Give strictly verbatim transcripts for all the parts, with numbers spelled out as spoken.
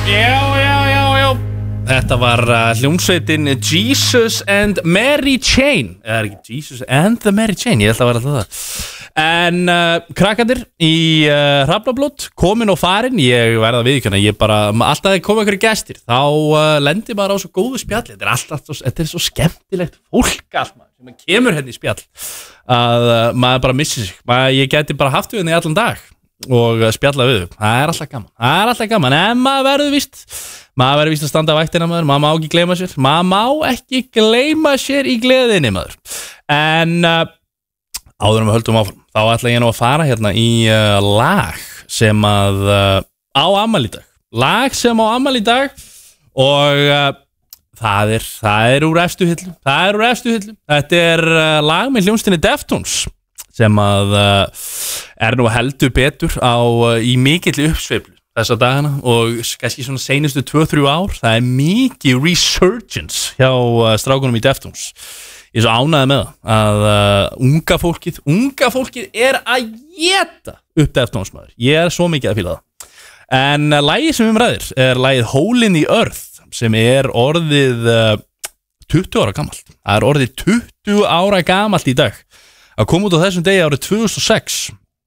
Já, já, já, já Þetta var uh, hljómsveitin Jesus and Mary Chain Eða ekki Jesus and the Mary Chain Ég held að vera alltaf það En uh, krakkarnir í uh, Hrafnablót komin og farin, ég verða viðkjörna, ég bara, alltaf þegar koma einhverju gestir, þá uh, lendir maður á svo góðu spjalli, þetta er alltaf, svo, þetta er svo skemmtilegt fólk allt maður, sem kemur henni í spjall, að uh, maður bara missir sig, maður, ég geti bara haft við henni allan dag og uh, spjalla við þau, það er alltaf gaman, það er alltaf gaman, en maður verður víst, maður verður víst að standa á vaktina maður, maður má ekki gleyma sér, maður má ekki gleyma sér í gleðinni maður, en uh, áður um að höldum áfram, þá ætla ég nú að fara hérna í uh, lag sem að uh, á afmæli í dag, lag sem á afmæli í dag og uh, það er, það er úr efstu hillu, það er úr efstu hillu, þetta er uh, lag með hljómsveitinni Deftones sem að uh, er nú heldur betur á uh, í mikilli uppsveiflu þessa dagana og kannski svona seinustu tvö til þrjú ár, það er mikið resurgence hjá uh, strákunum í Deftones. Ég er svo ánægði með það að uh, unga fólkið, unga fólkið er að éta upp Deftones maður. Ég er svo mikið að fíla það. En uh, lagið sem við ræðir er lagið Hole in the Earth sem er orðið uh, tuttugu ára gamalt. Það er orðið tuttugu ára gamalt í dag. Það kom út á þessum degi árið tvö þúsund og sex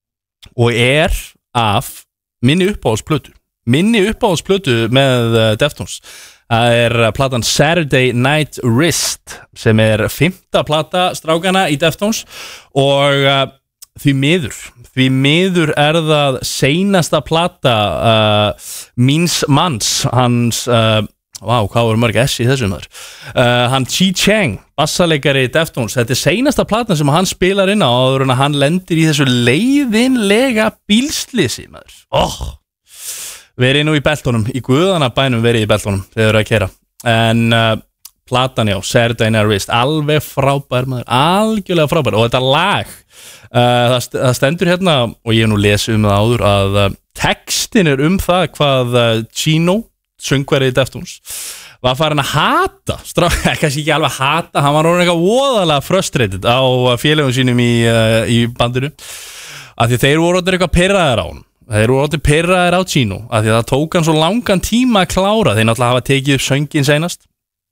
og er af minni uppáhaldsplötu. Minni uppáhaldsplötu með uh, Deftones. Það er platan Saturday Night Wrist sem er fimmta plata strákana í Deftones og uh, því miður, því miður er það seinasta plata uh, míns manns, hans, uh, vá, hvað voru mörg S í þessum þar, uh, hann Chi Chang, bassaleikari í Deftones, þetta er seinasta platan sem hann spilar inn á áður en að hann lendir í þessu leiðinlega bílslisi, maður, óh. Oh. Verið nú í beltunum, í guðana bænum verið í beltunum þegar þau eru að keyra en uh, platan já, Saturday Night Wrist alveg frábær maður, algjörlega frábær og þetta lag uh, það, það stendur hérna og ég hef nú lesið um það áður að uh, textin er um það hvað uh, Chino, söngvarið í Deftones var farin að hata strá, kannski ekki alveg hata, hann var orðinn eitthvað voðalega frustrated á félögum sínum í, uh, í bandinu af því þeir voru orðinn eitthvað pirraðir á hann. Þeir eru orðið pirraðir á Chino af því að það tók hann svo langan tíma að klára þeir náttúrulega hafa tekið upp söngin seinast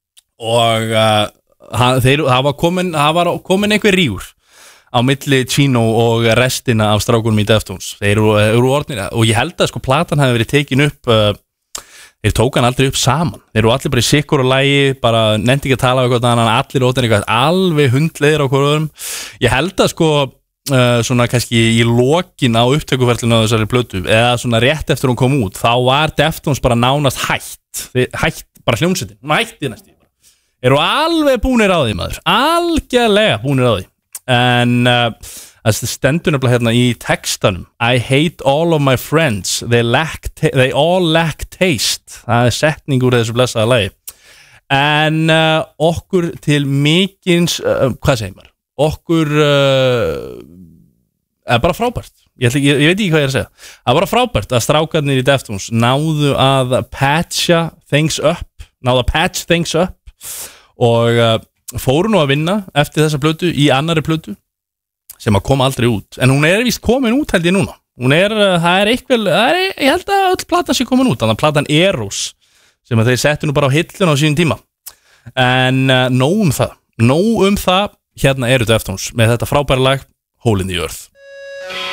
og uh, þeir, það var komin, það var komin einhver rígur á milli Chino og restina af strákunum í Deftones þeir eru, eru orðnir og ég held að sko platan hafi verið tekin upp uh, þeir tók hann aldrei upp saman þeir eru allir bara í sikkur og lægi bara nefndi ekki að tala um eitthvað annan allir orðnir eitthvað alveg hundleiðir á hverjum ég held að sko Uh, svona kannski í lokin á upptökuferlinu á þessari plötu eða svona rétt eftir hún kom út þá var Deftones bara nánast hætt hætt, bara hljómsveitin, hún hætti næst eru alveg búnir á því maður algjörlega búnir á því en uh, það stendur nefnilega hérna í textanum I hate all of my friends they, lack they all lack taste það er setning úr þessu blessaða lagi en uh, okkur til mikins uh, hvað segir maður okkur uh, er bara frábært ég, ætla, ég, ég veit ekki hvað ég er að segja það er bara frábært að strákarnir í Deftones náðu að patcha things up náðu að patch things up og uh, fóru nú að vinna eftir þessa plötu í annari plötu sem að koma aldrei út en hún er vist komin út held ég núna hún er, uh, það er eitthvað það er, ég held að öll platan sé komin út þannig að platan Eros sem að þeir settu nú bara á hillun á sínum tíma en uh, nóg um það nóg um það hérna eru Deftones með þetta frábæra lag Hole in the Earth